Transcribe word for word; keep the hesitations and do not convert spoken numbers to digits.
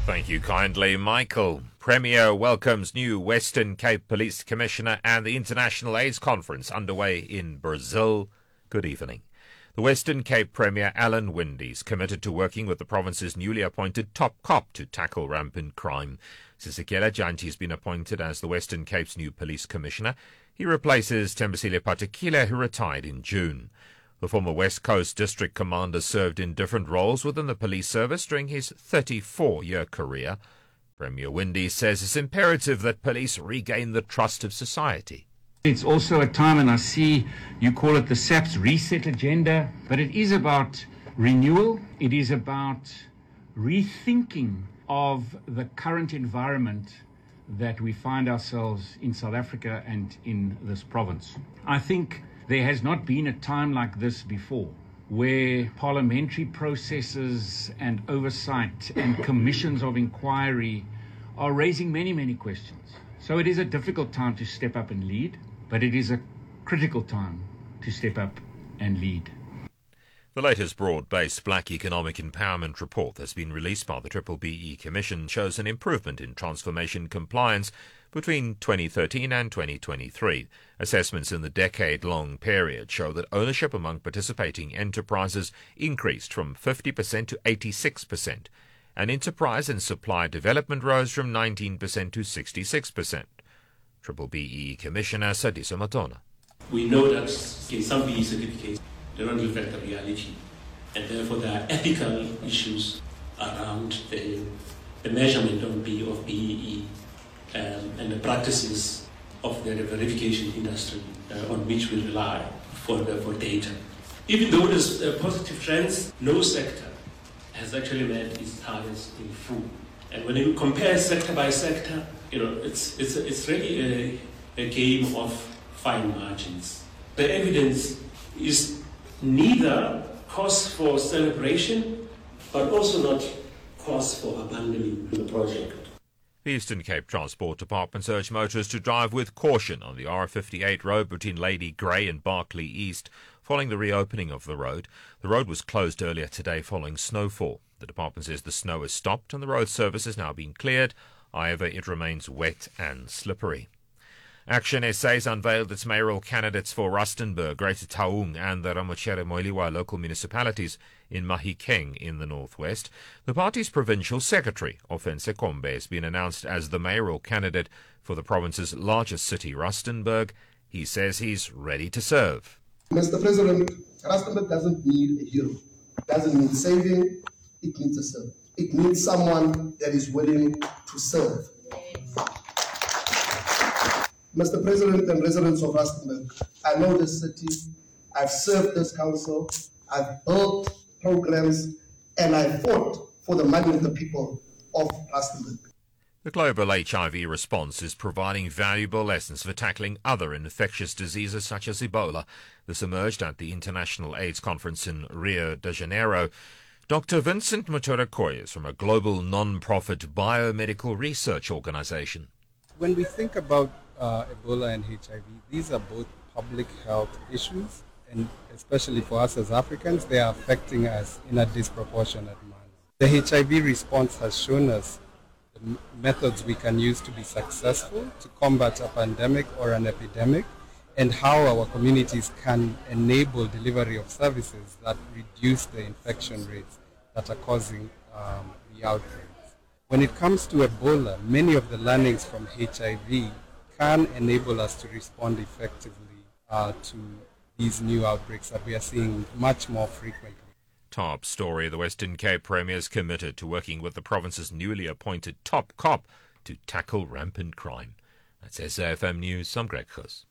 Thank you kindly, Michael. Premier welcomes new Western Cape Police Commissioner and the International AIDS Conference underway in Brazil. Good evening. The Western Cape Premier, Alan Winde, is committed to working with the province's newly appointed top cop to tackle rampant crime. Sisekela Jantyi has been appointed as the Western Cape's new police commissioner. He replaces Thembisile Patekile, who retired in June. The former West Coast District Commander served in different roles within the police service during his thirty-four-year career. Premier Winde says it's imperative that police regain the trust of society. It's also a time, and I see you call it the SAPS reset agenda, but it is about renewal. It is about rethinking of the current environment that we find ourselves in South Africa and in this province. I think there has not been a time like this before, where parliamentary processes and oversight and commissions of inquiry are raising many, many questions. So it is a difficult time to step up and lead, but it is a critical time to step up and lead. The latest broad-based Black Economic Empowerment report that's been released by the B B E Commission shows an improvement in transformation compliance between twenty thirteen and twenty twenty-three. Assessments in the decade-long period show that ownership among participating enterprises increased from fifty percent to eighty-six percent, and enterprise and supply development rose from nineteen percent to sixty-six percent. B B E Commissioner Sadiso Matona. We know that in some B E certificates they don't reflect the reality, and therefore there are ethical issues around the, the measurement of B of B E E um, and the practices of the verification industry uh, on which we rely for the, for data. Even though there's uh, positive trends, no sector has actually met its targets in full. And when you compare sector by sector, you know, it's it's it's really a, a game of fine margins. The evidence is neither cause for celebration, but also not cause for abandoning the project. The Eastern Cape Transport Department urged motorists to drive with caution on the R fifty-eight road between Lady Grey and Berkeley East following the reopening of the road. The road was closed earlier today following snowfall. The department says the snow has stopped and the road surface has now been cleared. However, it remains wet and slippery. Action S A has unveiled its mayoral candidates for Rustenburg, Greater Taung and the Ramochere Moiliwa local municipalities in Mahikeng in the northwest. The party's provincial secretary, Ofense Kombe, has been announced as the mayoral candidate for the province's largest city, Rustenburg. He says he's ready to serve. Mister President, Rustenburg doesn't need a hero. It doesn't need saving. It needs a servant. It needs someone that is willing to serve. Mister President and residents of Rustenburg, I know this city, I've served this council, I've built programs, and I fought for the money of the people of Rustenburg. The global H I V response is providing valuable lessons for tackling other infectious diseases such as Ebola. This emerged at the International AIDS Conference in Rio de Janeiro. Doctor Vincent Muturakoy is from a global non-profit biomedical research organization. When we think about uh, Ebola and H I V, these are both public health issues, and especially for us as Africans, they are affecting us in a disproportionate manner. The H I V response has shown us the m- methods we can use to be successful to combat a pandemic or an epidemic, and how our communities can enable delivery of services that reduce the infection rates that are causing um, the outbreaks. When it comes to Ebola, many of the learnings from H I V can enable us to respond effectively uh, to these new outbreaks that we are seeing much more frequently. Top story, the Western Cape Premier is committed to working with the province's newly appointed top cop to tackle rampant crime. That's S A F M News. I'm Greg Khus.